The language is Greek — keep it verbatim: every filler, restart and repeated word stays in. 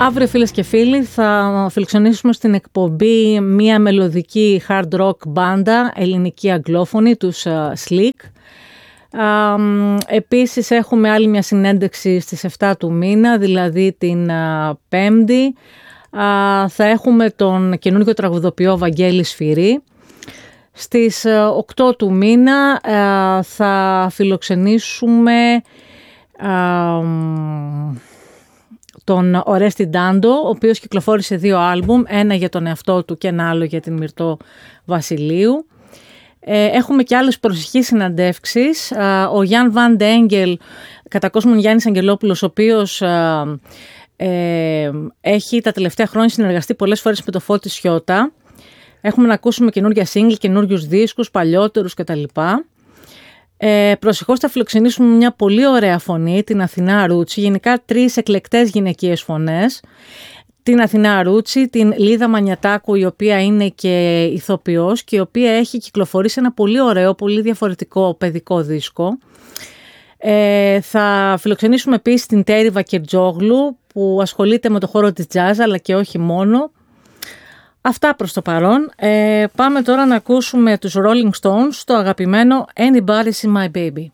Αύριο, φίλες και φίλοι, θα φιλοξενήσουμε στην εκπομπή μία μελωδική hard rock μπάντα, ελληνική αγγλόφωνη, τους uh, Slick. Uh, επίσης έχουμε άλλη μια συνέντευξη στις εφτά του μήνα, δηλαδή την uh, Πέμπτη. Uh, θα έχουμε τον καινούργιο τραγουδοποιό Βαγγέλη Σφυρί. Στις uh, οκτώ του μήνα uh, θα φιλοξενήσουμε uh, τον Ορέστη Ντάντο, ο οποίος κυκλοφόρησε δύο άλμπουμ, ένα για τον εαυτό του και ένα άλλο για την Μυρτώ Βασιλείου. Ε, έχουμε και άλλες προσεχείς συναντεύξεις. Ε, ο Γιάν Βάντε Έγγελ, κατά κόσμον Γιάννης Αγγελόπουλος, ο οποίος ε, ε, έχει τα τελευταία χρόνια συνεργαστεί πολλές φορές με το Φώτη Σιώτα. Έχουμε να ακούσουμε καινούργια single, καινούριους δίσκους, παλιότερους κτλ. Ε, προσεχώς θα φιλοξενήσουμε μια πολύ ωραία φωνή, την Αθηνά Ρούτσι, γενικά τρεις εκλεκτές γυναικείες φωνές. Την Αθηνά Ρούτσι, την Λίδα Μανιατάκου, η οποία είναι και ηθοποιός και η οποία έχει κυκλοφορήσει ένα πολύ ωραίο, πολύ διαφορετικό παιδικό δίσκο. Ε, θα φιλοξενήσουμε επίσης την Τέρι Βακερτζόγλου, που ασχολείται με το χώρο της jazz, αλλά και όχι μόνο. Αυτά προς το παρόν. Ε, πάμε τώρα να ακούσουμε τους Rolling Stones, το αγαπημένο Anybody's in My Baby.